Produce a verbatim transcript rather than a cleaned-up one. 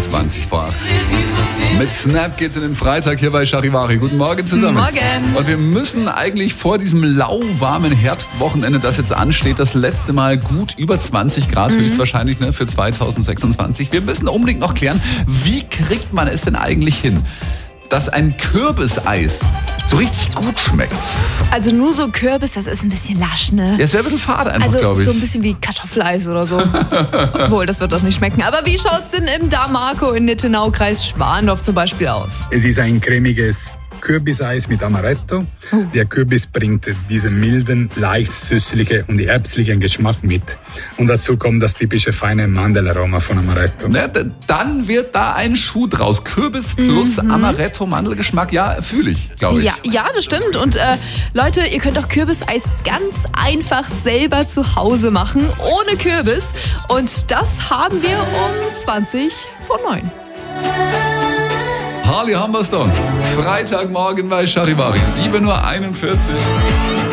zwanzig vor acht. Mit Snap geht's in den Freitag hier bei Charivari. Guten Morgen zusammen. Morgen. Und wir müssen eigentlich vor diesem lauwarmen Herbstwochenende, das jetzt ansteht, das letzte Mal gut über zwanzig Grad, mhm. höchstwahrscheinlich ne, für zweitausendsechsundzwanzig. Wir müssen unbedingt noch klären, wie kriegt man es denn eigentlich hin, dass ein Kürbiseis so richtig gut schmeckt? Also nur so Kürbis, das ist ein bisschen lasch, ne? Ja, es wäre ein bisschen fade einfach, also glaube ich. So ein bisschen wie Kartoffeleis oder so. Obwohl, das wird doch nicht schmecken. Aber wie schaut's denn im Damarco in Nittenau, Kreis Schwandorf zum Beispiel aus? Es ist ein cremiges Kürbiseis mit Amaretto. Oh. Der Kürbis bringt diesen milden, leicht süßlichen und herbstlichen Geschmack mit. Und dazu kommt das typische feine Mandelaroma von Amaretto. Na, d- dann wird da ein Schuh draus. Kürbis plus mhm. Amaretto, Mandelgeschmack, ja, fühle ich, glaube ich. Ja, ja, das stimmt. Und äh, Leute, ihr könnt auch Kürbiseis ganz einfach selber zu Hause machen, ohne Kürbis. Und das haben wir um zwanzig vor neun. Harley Humberstone, Freitagmorgen bei Charivari, sieben Uhr einundvierzig.